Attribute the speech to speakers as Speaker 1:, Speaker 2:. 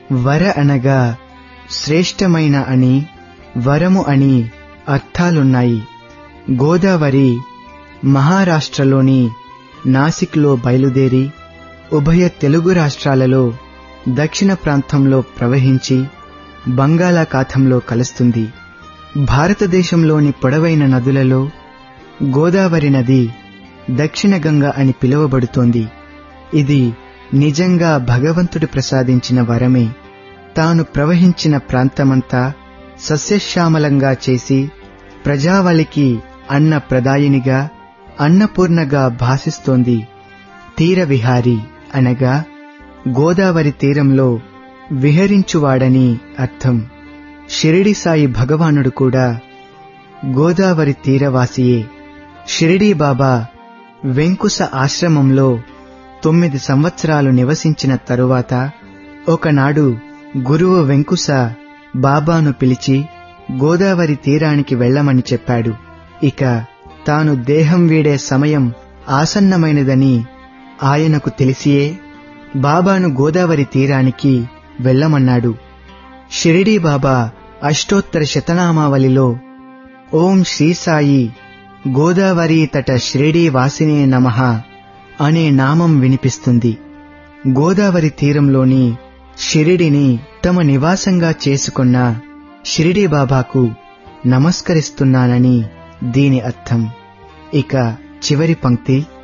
Speaker 1: వర అనగా శ్రేష్టమైన అని, వరము అని అర్థాలున్నాయి. గోదావరి మహారాష్ట్రలోని నాసిక్లో బయలుదేరి ఉభయ తెలుగు రాష్ట్రాలలో దక్షిణ ప్రాంతంలో ప్రవహించి బంగాళాఖాతంలో కలుస్తుంది. భారతదేశంలోని పొడవైన నదులలో గోదావరి నది దక్షిణ గంగ అని పిలువబడుతోంది. ఇది నిజంగా భగవంతుడు ప్రసాదించిన వరమే. తాను ప్రవహించిన ప్రాంతమంతా సస్యశ్యామలంగా చేసి ప్రజావళికి అన్న ప్రదాయినిగా, అన్నపూర్ణగా భాసిస్తోంది. తీరవిహారి అనగా గోదావరి తీరంలో విహరించువాడని అర్థం. షిరిడి సాయి భగవానుడు కూడా గోదావరి తీరవాసియే. షిరిడీ బాబా వెంకుశ ఆశ్రమంలో 9 సంవత్సరాలు నివసించిన తరువాత ఒకనాడు గురువు వెంకుశ బాబాను పిలిచి గోదావరి తీరానికి వెళ్లమని చెప్పాడు. ఇక తాను దేహం వీడే సమయం ఆసన్నమైనదని ఆయనకు తెలిసియే బాబాను గోదావరి తీరానికి వెళ్లమన్నాడు. షిరిడీ బాబా అష్టోత్తర శతనామావళిలో ఓం శ్రీ సాయి గోదావరి తట షిరిడీ వాసినే నమః అనే నామం వినిపిస్తుంది. గోదావరి తీరంలోని షిరిడిని తమ నివాసంగా చేసుకున్న షిరిడీ బాబాకు నమస్కరిస్తున్నానని దీని అర్థం. ఇక చివరి పంక్తి.